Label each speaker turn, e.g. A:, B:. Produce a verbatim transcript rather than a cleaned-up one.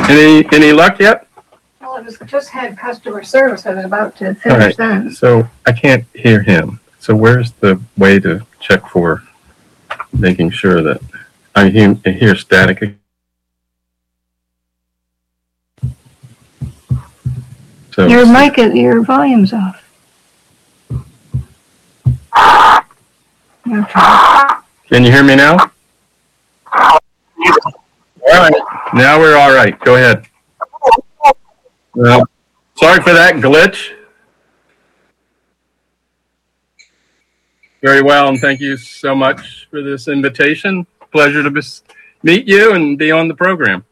A: Any any luck yet?
B: Well, it was just had customer service. I was about to
A: All
B: finish
A: right.
B: then.
A: So I can't hear him. So where's the way to check for making sure that I hear, I hear static? So
B: Your mic, your volume's off. Okay.
A: Can you hear me now? All right. Now we're all right. Go ahead. Well, sorry for that glitch. Very well, and thank you so much for this invitation. Pleasure to meet you and be on the program.